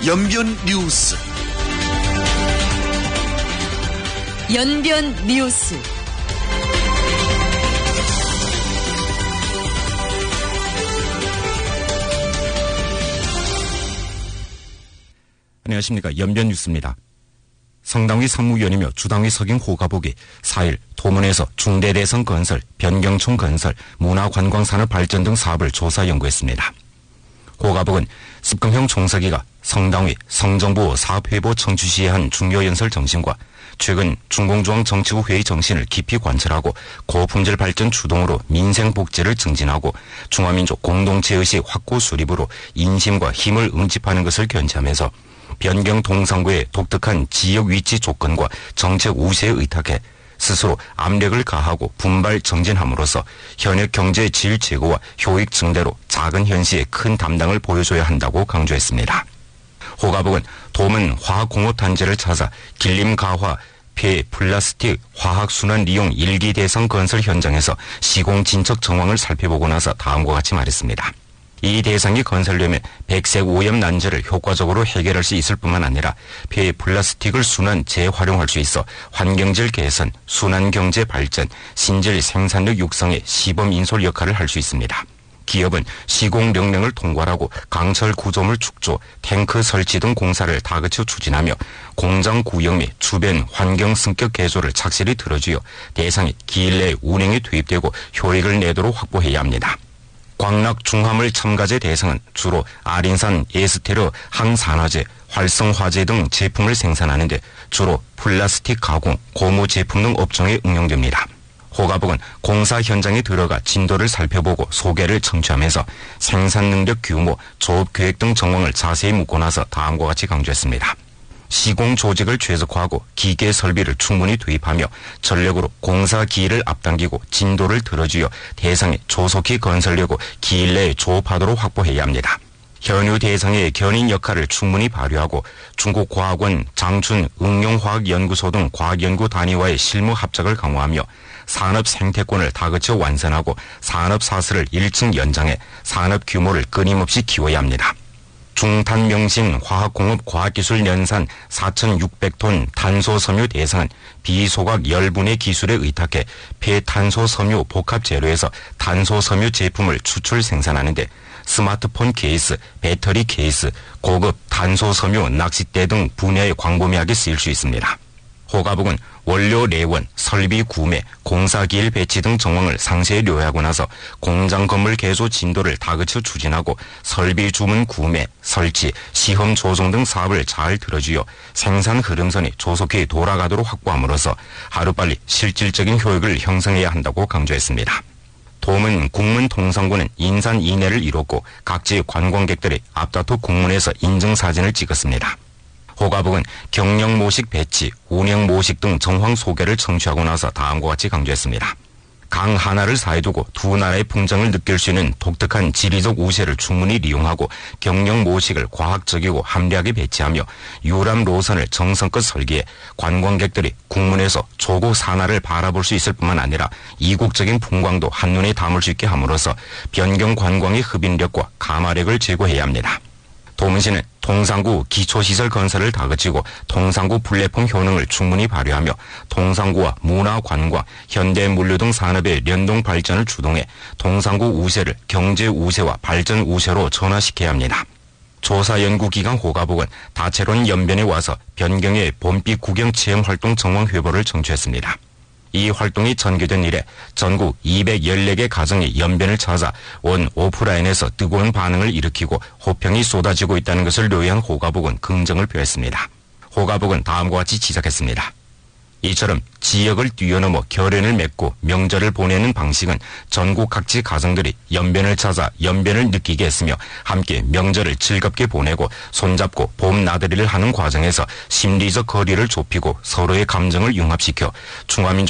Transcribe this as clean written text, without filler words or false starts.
연변 뉴스. 연변 뉴스. 안녕하십니까. 연변 뉴스입니다. 성당위 상무위원이며 주당위 석영 호가복이 4일 토문에서 중대대성 건설, 변경촌 건설, 문화관광산업 발전 등 사업을 조사 연구했습니다. 호가복은 습강형 총서기가 성당위, 성정부 사업회보 청취 시에 한 중요연설 정신과 최근 중공중앙정치부 회의 정신을 깊이 관철하고 고품질 발전 주동으로 민생 복지를 증진하고 중화민족 공동체의식 확고 수립으로 인심과 힘을 응집하는 것을 견지하면서 변경 동상구의 독특한 지역 위치 조건과 정책 우세에 의탁해 스스로 압력을 가하고 분발 정진함으로써 현역 경제 질 제고와 효익 증대로 작은 현시에 큰 담당을 보여줘야 한다고 강조했습니다. 호가복은 도문 화학공업단지를 찾아 길림 가화 폐 플라스틱 화학순환 리용 1기 대성 건설 현장에서 시공 진척 정황을 살펴보고 나서 다음과 같이 말했습니다. 이 대상이 건설되면 백색 오염 난제를 효과적으로 해결할 수 있을 뿐만 아니라 폐 플라스틱을 순환 재활용할 수 있어 환경질 개선, 순환경제 발전, 신질 생산력 육성의 시범 인솔 역할을 할 수 있습니다. 기업은 시공 명령을 통과하고 강철 구조물 축조, 탱크 설치 등 공사를 다그쳐 추진하며 공장 구역 및 주변 환경 승격 개조를 착실히 들어주어 대상이 기일 내에 운행에 투입되고 효익을 내도록 확보해야 합니다. 광락 중화물 첨가제 대상은 주로 아린산 에스테르 항산화제, 활성화제 등 제품을 생산하는데 주로 플라스틱 가공, 고무 제품 등 업종에 응용됩니다. 호가복은 공사 현장에 들어가 진도를 살펴보고 소개를 청취하면서 생산 능력 규모, 조업 계획 등 정황을 자세히 묻고 나서 다음과 같이 강조했습니다. 시공 조직을 최적화하고 기계 설비를 충분히 투입하며 전력으로 공사 기일을 앞당기고 진도를 들어주어 대상에 조속히 건설되고 기일 내에 조업하도록 확보해야 합니다. 현유 대상의 견인 역할을 충분히 발휘하고 중국과학원, 장춘 응용화학연구소 등 과학연구 단위와의 실무 합작을 강화하며 산업 생태권을 다그쳐 완성하고 산업 사슬을 1층 연장해 산업 규모를 끊임없이 키워야 합니다. 중탄명신 화학공업 과학기술 연산 4,600톤 탄소섬유 대상은 비소각 열분해 기술에 의탁해 폐탄소섬유 복합재료에서 탄소섬유 제품을 추출 생산하는데 스마트폰 케이스, 배터리 케이스, 고급 탄소섬유 낚싯대 등 분야의 광범위하게 쓰일 수 있습니다. 호가복은 원료 내원, 설비 구매, 공사기일 배치 등 정황을 상세히 요약하고 나서 공장 건물 개조 진도를 다그쳐 추진하고 설비 주문 구매, 설치, 시험 조정 등 사업을 잘 들어주어 생산 흐름선이 조속히 돌아가도록 확보함으로써 하루빨리 실질적인 효익을 형성해야 한다고 강조했습니다. 도문 국문통상구는 인산 인해를 이뤘고 각지 관광객들이 앞다퉈 국문에서 인증사진을 찍었습니다. 호가복은 경영 모식 배치, 운영 모식 등 정황 소개를 청취하고 나서 다음과 같이 강조했습니다. 강 하나를 사이에 두고 두 나라의 풍장을 느낄 수 있는 독특한 지리적 우세를 충분히 이용하고 경영 모식을 과학적이고 합리하게 배치하며 유람 노선을 정성껏 설계해 관광객들이 국문에서 조국 산하를 바라볼 수 있을 뿐만 아니라 이국적인 풍광도 한눈에 담을 수 있게 함으로써 변경 관광의 흡인력과 감화력을 제고해야 합니다. 도문시는 동상구 기초시설 건설을 다그치고 동상구 플랫폼 효능을 충분히 발휘하며 동상구와 문화관광, 현대물류 등 산업의 연동 발전을 주동해 동상구 우세를 경제 우세와 발전 우세로 전환시켜야 합니다. 조사연구기관 호가복은 다채로운 연변에 와서 변경의 봄빛 구경 체험 활동 정황 회보를 청취했습니다. 이 활동이 전개된 이래 전국 214개 가정이 연변을 찾아 원 오프라인에서 뜨거운 반응을 일으키고 호평이 쏟아지고 있다는 것을 요약한 호가복은 긍정을 표했습니다. 호가복은 다음과 같이 지적했습니다. 이처럼 지역을 뛰어넘어 결연을 맺고 명절을 보내는 방식은 전국 각지 가정들이 연변을 찾아 연변을 느끼게 했으며 함께 명절을 즐겁게 보내고 손잡고 봄 나들이를 하는 과정에서 심리적 거리를 좁히고 서로의 감정을 융합시켜 중화민족